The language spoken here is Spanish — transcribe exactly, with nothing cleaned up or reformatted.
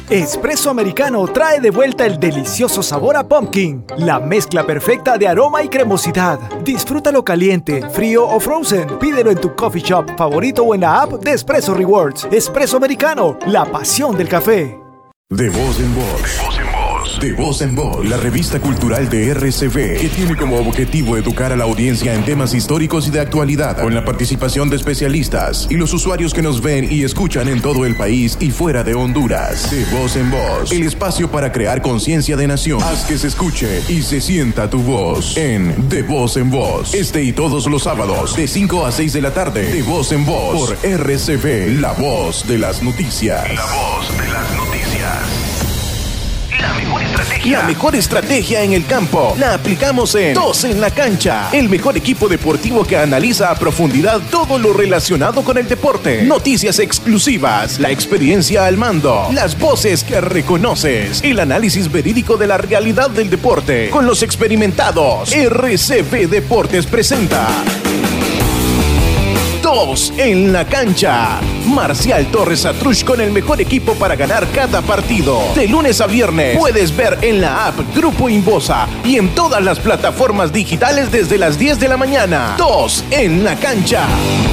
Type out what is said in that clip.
Espresso Americano trae de vuelta el delicioso sabor a pumpkin, la mezcla perfecta de aroma y cremosidad. Disfrútalo caliente, frío o frozen. Pídelo en tu coffee shop favorito o en la app de Espresso Rewards. Espresso Americano, la pasión del café. De voz en voz. De voz en voz, la revista cultural de R C V, que tiene como objetivo educar a la audiencia en temas históricos y de actualidad, con la participación de especialistas y los usuarios que nos ven y escuchan en todo el país y fuera de Honduras. De voz en voz, el espacio para crear conciencia de nación. Haz que se escuche y se sienta tu voz en De voz en voz. Este y todos los sábados, de cinco a seis de la tarde, De voz en voz, por R C V, la voz de las noticias. La voz de las noticias. La mejor estrategia. La mejor estrategia en el campo la aplicamos en Dos en la Cancha, el mejor equipo deportivo que analiza a profundidad todo lo relacionado con el deporte. Noticias exclusivas, la experiencia al mando, las voces que reconoces, el análisis verídico de la realidad del deporte con los experimentados. R C V Deportes presenta Dos en la Cancha. Marcial Torres Atrush con el mejor equipo para ganar cada partido. De lunes a viernes puedes ver en la app Grupo Inbosa y en todas las plataformas digitales desde las diez de la mañana. Dos en la Cancha.